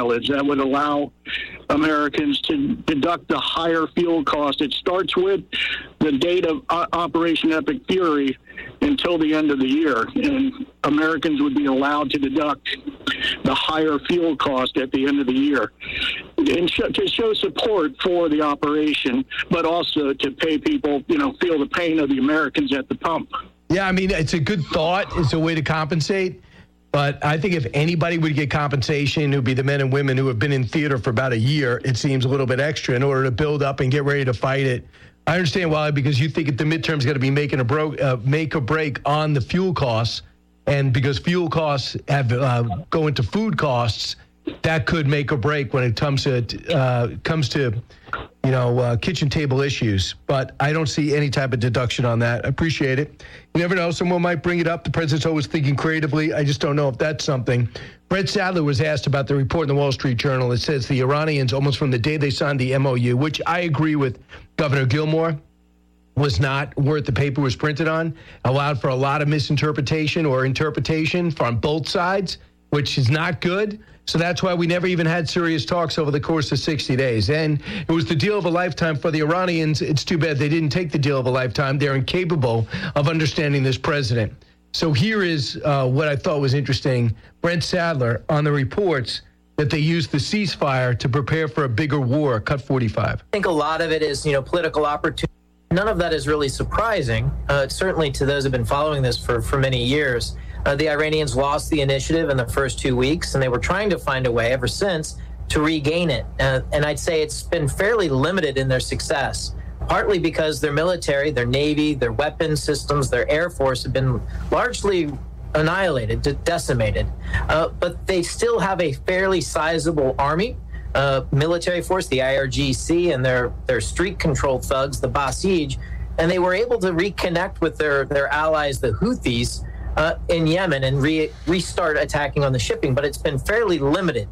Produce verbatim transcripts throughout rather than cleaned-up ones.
mileage. That would allow Americans to deduct the higher fuel cost. It starts with the date of uh, Operation Epic Fury until the end of the year, and Americans would be allowed to deduct the higher fuel cost at the end of the year, and sh- to show support for the operation, but also to pay people, you know, feel the pain of the Americans at the pump. Yeah, I mean, it's a good thought. It's a way to compensate. But I think if anybody would get compensation, it would be the men and women who have been in theater for about a year. It seems a little bit extra in order to build up and get ready to fight it. I understand why, because you think at the midterms got to be making a bro- uh, make or break on the fuel costs, and because fuel costs have uh, go into food costs, that could make or break when it comes to uh, comes to you know uh, kitchen table issues. But I don't see any type of deduction on that. I appreciate it. You never know, someone might bring it up. The president's always thinking creatively. I just don't know if that's something. Brett Sadler was asked about the report in the Wall Street Journal. It says the Iranians, almost from the day they signed the M O U, which I agree with Governor Gilmore, was not worth the paper was printed on, allowed for a lot of misinterpretation or interpretation from both sides, which is not good. So that's why we never even had serious talks over the course of sixty days. And it was the deal of a lifetime for the Iranians. It's too bad they didn't take the deal of a lifetime. They're incapable of understanding this president. So here is uh, what I thought was interesting. Brent Sadler on the reports that they used the ceasefire to prepare for a bigger war. Cut forty-five. I think a lot of it is, you know, political opportunity. None of that is really surprising, uh, certainly to those who have been following this for, for many years. Uh, the Iranians lost the initiative in the first two weeks, and they were trying to find a way ever since to regain it. Uh, and I'd say it's been fairly limited in their success, partly because their military, their Navy, their weapons systems, their Air Force have been largely annihilated, de- decimated. Uh, but they still have a fairly sizable army, uh, military force, the I R G C, and their, their street-controlled thugs, the Basij, and they were able to reconnect with their, their allies, the Houthis, Uh, in Yemen and re- restart attacking on the shipping, but it's been fairly limited.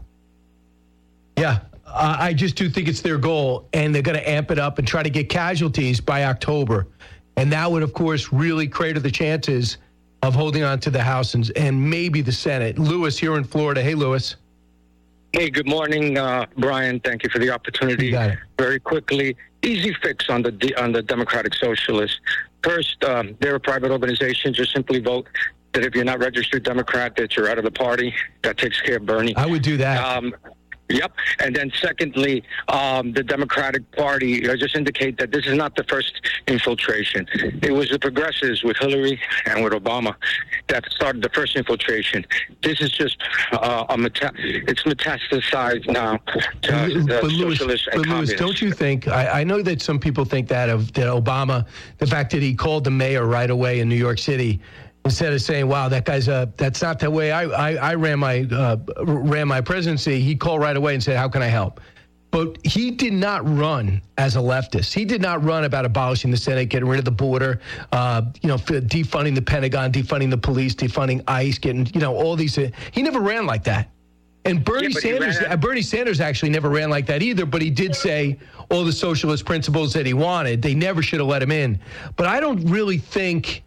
Yeah, uh, I just do think it's their goal, and they're going to amp it up and try to get casualties by October. And that would, of course, really crater the chances of holding on to the House and, and maybe the Senate. Lewis here in Florida. Hey, Lewis. Hey, good morning, uh, Brian. Thank you for the opportunity. You got it. Very quickly, easy fix on the on the Democratic Socialists. First, um, they're a private organization. Just simply vote that if you're not registered Democrat, that you're out of the party. That takes care of Bernie. I would do that. Um, Yep. And then secondly, um, the Democratic Party, I just indicate that this is not the first infiltration. It was the progressives with Hillary and with Obama that started the first infiltration. This is just uh, a meta- it's metastasized now to uh, the but Lewis, socialists and but Lewis, communists. don't you think, I, I know that some people think that of that Obama, the fact that he called the mayor right away in New York City, instead of saying, "Wow, that guy's a," that's not the way I I, I ran my uh, ran my presidency. He called right away and said, "How can I help?" But he did not run as a leftist. He did not run about abolishing the Senate, getting rid of the border, uh, you know, defunding the Pentagon, defunding the police, defunding ICE, getting, you know, all these. Uh, he never ran like that. And Bernie yeah, Sanders, uh, Bernie Sanders actually never ran like that either. But he did say all the socialist principles that he wanted. They never should have let him in. But I don't really think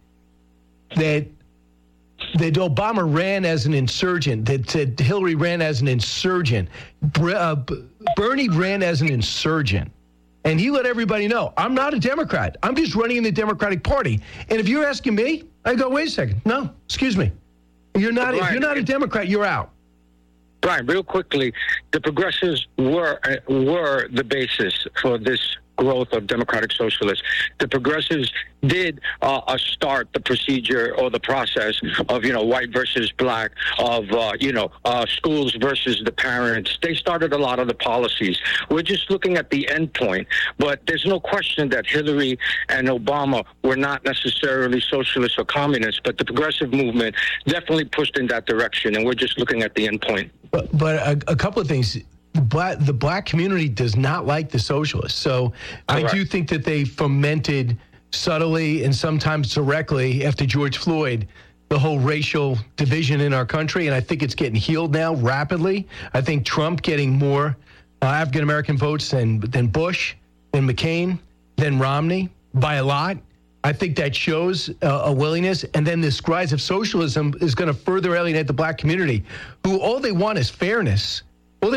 that that Obama ran as an insurgent, that, that Hillary ran as an insurgent. Uh, Bernie ran as an insurgent. And he let everybody know, I'm not a Democrat. I'm just running in the Democratic Party. And if you're asking me, I go, wait a second. No, excuse me. You're not, Brian, if you're not a Democrat, you're out. Brian, real quickly, the progressives were uh, were the basis for this growth of democratic socialists. The progressives did uh, uh, start the procedure or the process of, you know, white versus black, of, uh, you know, uh, schools versus the parents. They started a lot of the policies. We're just looking at the end point. But there's no question that Hillary and Obama were not necessarily socialists or communists, but the progressive movement definitely pushed in that direction, and we're just looking at the end point. But, but a, a couple of things. But the black community does not like the socialists. So I Correct. do think that they fomented subtly and sometimes directly after George Floyd the whole racial division in our country. And I think it's getting healed now rapidly. I think Trump getting more uh, African-American votes than, than Bush, than McCain, than Romney by a lot. I think that shows uh, a willingness. And then this rise of socialism is going to further alienate the black community, who all they want is fairness.